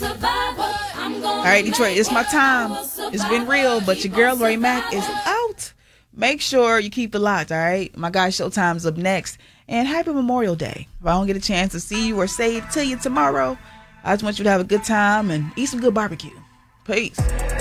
All right, Detroit, it's my time. It's been real, but your girl Lori Mack is out. Make sure you keep it locked, all right? My guy Showtime's up next. And happy Memorial Day. If I don't get a chance to see you or say it to you tomorrow, I just want you to have a good time and eat some good barbecue. Peace.